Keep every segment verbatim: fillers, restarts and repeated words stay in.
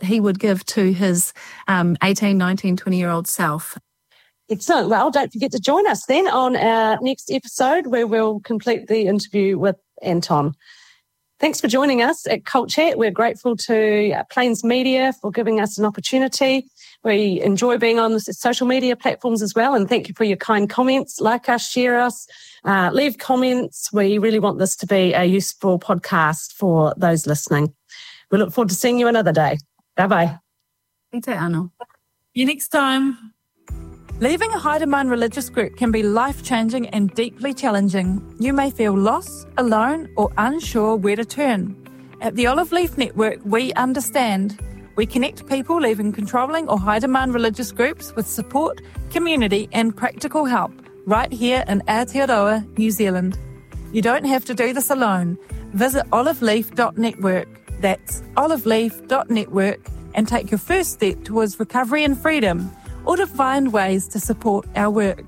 that he would give to his um, eighteen, nineteen, twenty-year-old self. Excellent. Well, don't forget to join us then on our next episode where we'll complete the interview with Anton. Thanks for joining us at Cult Chat. We're grateful to Plains Media for giving us an opportunity. We enjoy being on the social media platforms as well, and thank you for your kind comments. Like us, share us, uh, leave comments. We really want this to be a useful podcast for those listening. We look forward to seeing you another day. Bye-bye. See you next time. Leaving a Haere Mana religious group can be life-changing and deeply challenging. You may feel lost, alone, or unsure where to turn. At the Olive Leaf Network, we understand. We connect people leaving controlling or Haere Mana religious groups with support, community, and practical help right here in Aotearoa, New Zealand. You don't have to do this alone. Visit olive leaf dot network. That's olive leaf dot network and take your first step towards recovery and freedom, or to find ways to support our work.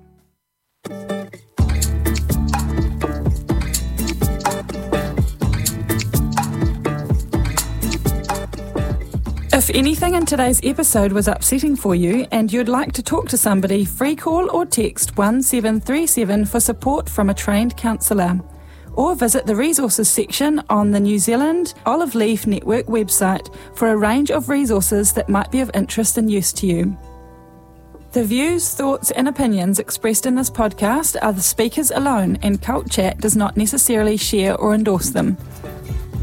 If anything in today's episode was upsetting for you and you'd like to talk to somebody, free call or text one seven three seven for support from a trained counsellor. Or visit the resources section on the New Zealand Olive Leaf Network website for a range of resources that might be of interest and use to you. The views, thoughts and opinions expressed in this podcast are the speakers alone, and Cult Chat does not necessarily share or endorse them.